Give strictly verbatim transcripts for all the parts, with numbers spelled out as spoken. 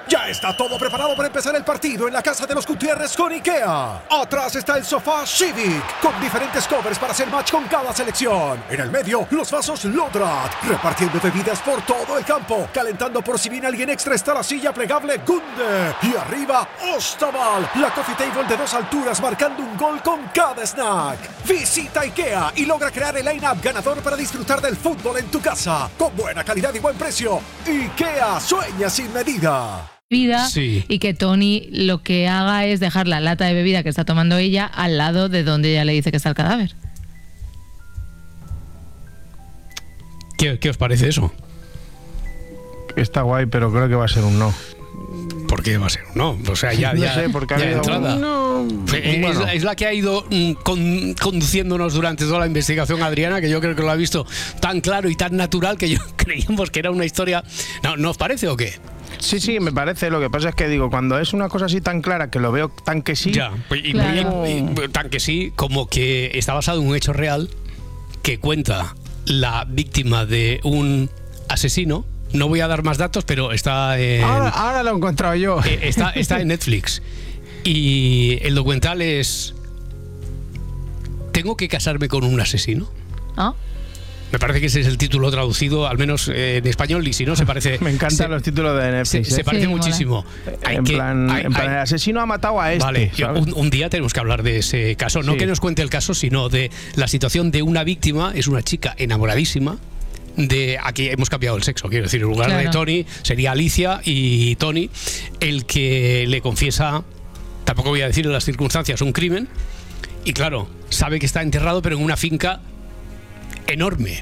Ya está todo preparado para empezar el partido en la casa de los Gutiérrez con IKEA. Atrás está el sofá Civic, con diferentes covers para hacer match con cada selección. En el medio, los vasos Lodrat, repartiendo bebidas por todo el campo. Calentando por si viene alguien extra está la silla plegable Gunde. Y arriba, Ostaval, la coffee table de dos alturas marcando un gol con cada snack. Visita IKEA y logra crear el line-up ganador para disfrutar del fútbol en tu casa. Con buena calidad y buen precio. IKEA, sueña sin medida. Vida, sí. Y que Tony lo que haga es dejar la lata de bebida que está tomando ella al lado de donde ella le dice que está el cadáver. ¿Qué, qué os parece eso? Está guay, pero creo que va a ser un no. ¿Por qué va a ser un no? O sea, ya, no ya, sé, porque ya ha de habido entrada. un no. Es, Bueno. es la que ha ido mm, con, conduciéndonos durante toda la investigación, Adriana, que yo creo que lo ha visto tan claro y tan natural que yo creíamos que era una historia. ¿No, ¿no os parece o qué? Sí, sí, me parece. Lo que pasa es que digo, cuando es una cosa así tan clara que lo veo tan que sí. Ya, y, Claro. y- y- tan que sí, como que está basado en un hecho real que cuenta la víctima de un asesino. No voy a dar más datos, pero está en, Ahora, ahora lo he encontrado yo. eh, está, está en Netflix. Y el documental es ¿Tengo que casarme con un asesino? ¿Ah? Me parece que ese es el título traducido, al menos eh, en español, y si no se parece. Me encantan se, los títulos de se, Netflix. se ¿eh? parece Sí, mola. muchísimo. Hay en que- plan, hay- en plan, hay- el asesino ha matado a este. Vale, yo- ¿sabes? un, un día tenemos que hablar de ese caso. No Sí. que nos cuente el caso, sino de la situación de una víctima. Es una chica enamoradísima. De aquí hemos cambiado el sexo, quiero decir, en lugar Claro. de Tony sería Alicia y Tony el que le confiesa, tampoco voy a decir en las circunstancias, un crimen. Y claro, sabe que está enterrado, pero en una finca enorme.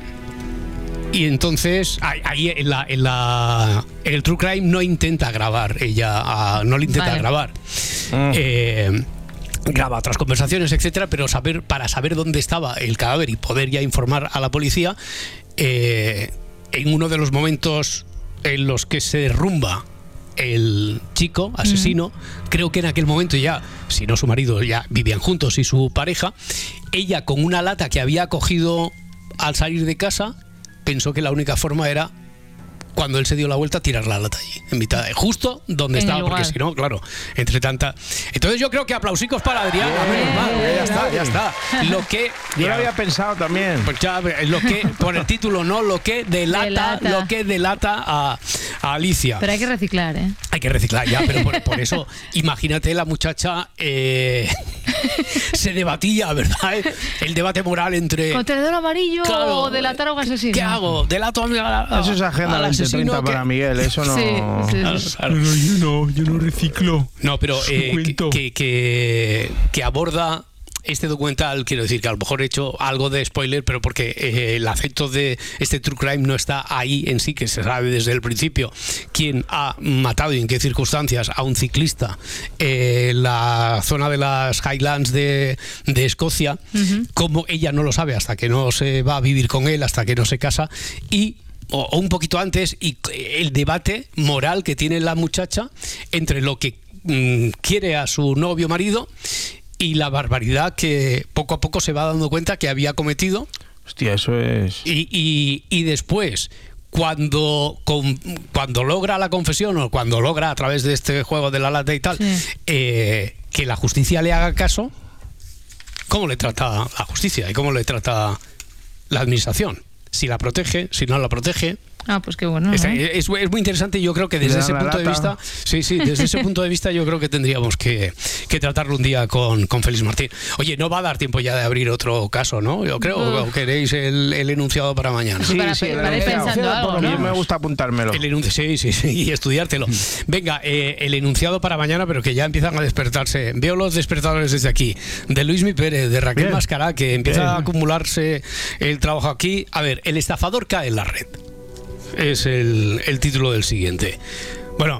Y entonces ahí- ahí en la, en la en el True Crime no intenta grabar ella, ah, no le intenta Vale. grabar. Mm. Eh, graba otras conversaciones, etcétera, pero saber para saber dónde estaba el cadáver y poder ya informar a la policía, eh, en uno de los momentos en los que se derrumba el chico asesino, creo que en aquel momento ya, si no su marido, ya vivían juntos y su pareja, ella con una lata que había cogido al salir de casa, pensó que la única forma era, cuando él se dio la vuelta, tirar la lata allí, en mitad de, justo donde En el estaba, porque lugar. si no, claro, entre tanta. Entonces yo creo que aplausicos para Adrián, menos mal, ya está, ya está. Lo que Yo lo había pensado también. pues ya, lo que, por el título, ¿no? Lo que delata, Delata. lo que delata a, a Alicia. Pero hay que reciclar, ¿eh? Hay que reciclar ya, pero por, por eso, imagínate la muchacha eh, se debatía, ¿verdad? El debate moral entre. ¿Contenedor amarillo Claro, o delatar a un asesino? ¿Qué hago? ¿Delato a, a, a, Eso es agenda al veinte asesino treinta que- para Miguel, eso no. Sí, sí, Claro, sí. claro. yo no, yo no reciclo. No, pero Su eh, que, cuento. que, que, que aborda este documental, quiero decir que a lo mejor he hecho algo de spoiler, pero porque eh, el acento de este True Crime no está ahí en sí, que se sabe desde el principio quién ha matado y en qué circunstancias a un ciclista en la zona de las Highlands de, de Escocia, Ujú. como ella no lo sabe hasta que no se va a vivir con él, hasta que no se casa, y o, o un poquito antes, y el debate moral que tiene la muchacha entre lo que mm, quiere a su novio marido y la barbaridad que poco a poco se va dando cuenta que había cometido, Hostia, eso es. y, y, y después cuando, con- cuando logra la confesión o cuando logra a través de este juego de la lata y tal, Sí. eh, que la justicia le haga caso, ¿cómo le trata la justicia y cómo le trata la administración? Si la protege, si no la protege. Ah, pues qué bueno, ¿no? Es, es- es muy interesante y yo creo que desde Le ese dan la punto de lata. vista, sí, sí, desde ese punto de vista yo creo que tendríamos que, que tratarlo un día con, con Félix Martín. Oye, no va a dar tiempo ya de abrir otro caso, ¿no? Yo creo, Uf. o queréis el, el enunciado para mañana. Sí, para- para ir el pensando enunciado, algo, por lo ¿no? menos me gusta apuntármelo. El enunci- sí, sí, sí, y estudiártelo. Venga, eh, el enunciado para mañana, pero que ya empiezan a despertarse. Veo los despertadores desde aquí. De Luismi Pérez, de Raquel Bien. Mascará, que empieza Bien. a acumularse el trabajo aquí. A ver, el estafador cae en la red. Es el, el título del siguiente. Bueno,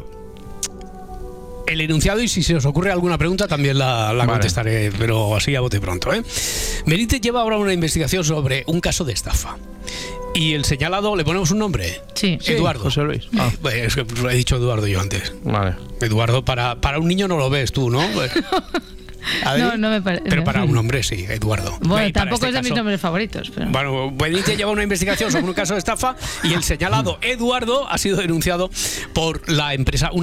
el enunciado, y si se os ocurre alguna pregunta también la, la Vale. contestaré, pero así a bote pronto, ¿eh? Benítez lleva ahora una investigación sobre un caso de estafa. Y el señalado, ¿le ponemos un nombre? Sí. Sí, Eduardo. José Luis. Ah, Eh, bueno, es que lo he dicho Eduardo yo antes. vale. Eduardo, para, para un niño no lo ves tú, ¿no? Adri, No, no me parece. Pero para un hombre sí, Eduardo. Bueno, Y para tampoco este es de mis caso- nombres favoritos. Pero... Bueno, Benítez lleva una investigación sobre un caso de estafa y el señalado Eduardo ha sido denunciado por la empresa.